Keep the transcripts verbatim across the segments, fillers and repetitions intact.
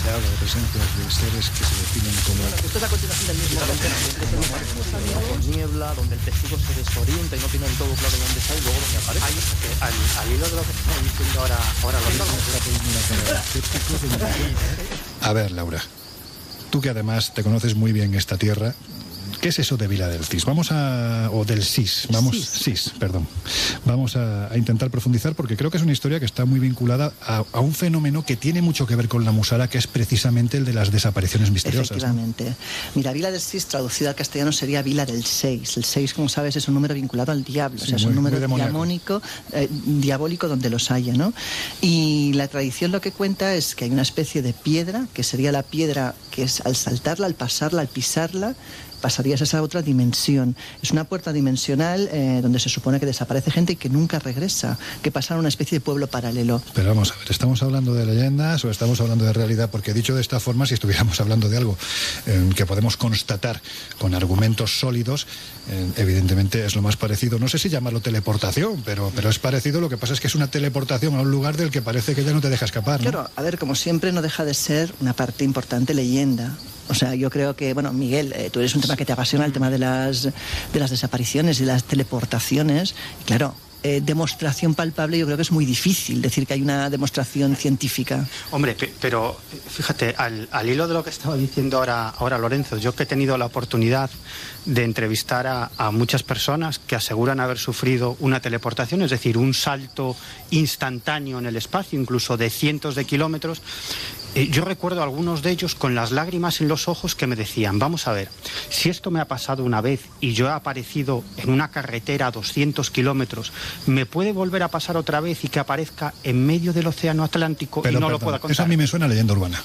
mirada de presencias de seres que se definen como... Bueno, esto es la continuación del mismo con niebla, donde el testigo se desorienta y no tiene del todo claro dónde está y luego dónde aparece. Ahí, al, al hilo de lo que estamos diciendo ahora, ahora lo mismo. A ver, Laura, tú que además te conoces muy bien esta tierra, ¿qué es eso de Vila del Cis? Vamos a... o del Sis, vamos... Sis, Sis perdón. Vamos a, a intentar profundizar porque creo que es una historia que está muy vinculada a, a un fenómeno que tiene mucho que ver con la musara, que es precisamente el de las desapariciones misteriosas. Efectivamente. ¿No? Mira, Vila del Cis, traducido al castellano, sería Vila del Seis. El seis, como sabes, es un número vinculado al diablo. Sí, o sea, es un número diabólico, eh, diabólico donde los haya, ¿no? Y la tradición lo que cuenta es que hay una especie de piedra, que sería la piedra que es al saltarla, al pasarla, al pisarla, pasarías a esa otra dimensión. Es una puerta dimensional eh, donde se supone que desaparece gente y que nunca regresa, que pasa a una especie de pueblo paralelo. Pero vamos a ver, ¿estamos hablando de leyendas o estamos hablando de realidad? Porque dicho de esta forma, si estuviéramos hablando de algo eh, que podemos constatar con argumentos sólidos, eh, evidentemente es lo más parecido, no sé si llamarlo teleportación, pero, pero es parecido, lo que pasa es que es una teleportación a un lugar del que parece que ya no te deja escapar, ¿no? Claro, a ver, como siempre no deja de ser una parte importante leyenda. O sea, yo creo que, bueno, Miguel, eh, tú eres un tema que te apasiona, el tema de las, de las desapariciones y las teleportaciones. Y claro, eh, demostración palpable yo creo que es muy difícil decir que hay una demostración científica. Hombre, pero fíjate, al, al hilo de lo que estaba diciendo ahora, ahora Lorenzo, yo que he tenido la oportunidad de entrevistar a, a muchas personas que aseguran haber sufrido una teleportación, es decir, un salto instantáneo en el espacio, incluso de cientos de kilómetros. Eh, yo recuerdo a algunos de ellos con las lágrimas en los ojos que me decían, vamos a ver, si esto me ha pasado una vez y yo he aparecido en una carretera a doscientos kilómetros, ¿me puede volver a pasar otra vez y que aparezca en medio del océano Atlántico? Pero, y no perdón, lo pueda contar? Eso a mí me suena a leyenda urbana.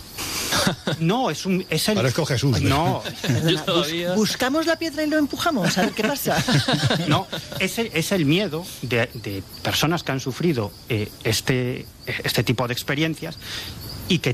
No, es un... Es el... Parezco Jesús. No. Bus buscamos la piedra y lo empujamos, a ver qué pasa. No, es el, es el miedo de, de personas que han sufrido eh, este, este tipo de experiencias y que